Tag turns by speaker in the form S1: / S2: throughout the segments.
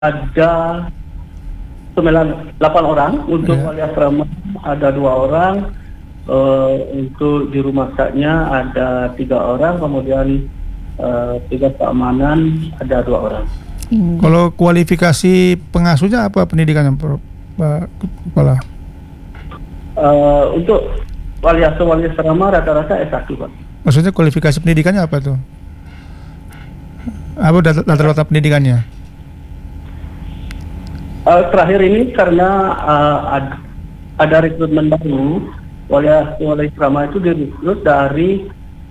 S1: ada 8 orang, untuk wali asrama ada 2 orang, untuk di rumah sakitnya ada 3 orang, kemudian tugas keamanan ada 2 orang.
S2: Kalau kualifikasi pengasuhnya apa pendidikannya, Pak Kepala?
S1: Untuk wali asrama rata-rata S1, Pak.
S2: Maksudnya kualifikasi pendidikannya apa tuh? Apa latar pendidikannya?
S1: Terakhir ini karena ada rekrutmen baru, wali asrama itu direkrut dari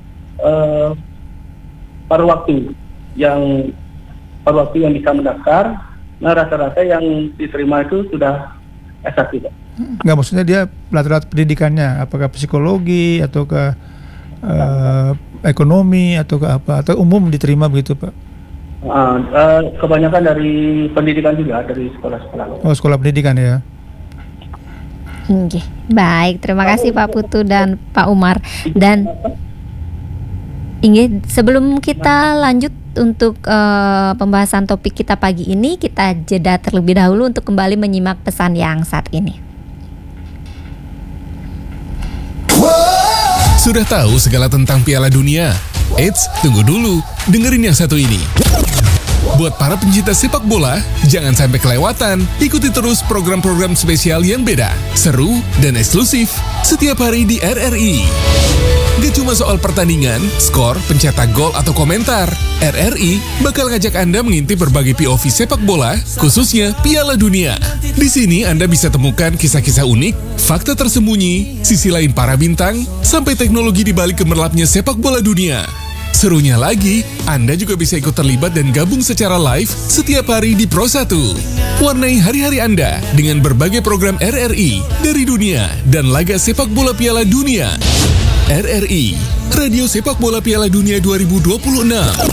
S1: paruh waktu yang bisa mendaftar. Nah, rata-rata yang diterima itu sudah S1, Pak.
S2: Nggak, maksudnya dia latar pendidikannya apakah psikologi atau ke ekonomi atau ke apa, atau umum diterima begitu, Pak?
S1: Kebanyakan dari pendidikan juga, dari sekolah-sekolah.
S2: Oh, sekolah pendidikan ya.
S3: Oke, baik, terima kasih Pak Putu dan Pak Umar. Dan sebelum kita lanjut untuk pembahasan topik kita pagi ini, kita jeda terlebih dahulu untuk kembali menyimak pesan yang saat ini.
S4: Sudah tahu segala tentang Piala Dunia? Eits, tunggu dulu, dengerin yang satu ini. Buat para pencinta sepak bola, jangan sampai kelewatan. Ikuti terus program-program spesial yang beda, seru, dan eksklusif setiap hari di RRI. Gak cuma soal pertandingan, skor, pencetak gol, atau komentar. RRI bakal ngajak Anda mengintip berbagai POV sepak bola, khususnya Piala Dunia. Di sini Anda bisa temukan kisah-kisah unik, fakta tersembunyi, sisi lain para bintang, sampai teknologi di balik gemerlapnya sepak bola dunia. Serunya lagi, Anda juga bisa ikut terlibat dan gabung secara live setiap hari di Pro 1. Warnai hari-hari Anda dengan berbagai program RRI dari dunia dan laga sepak bola Piala Dunia. RRI, Radio Sepak Bola Piala Dunia 2026.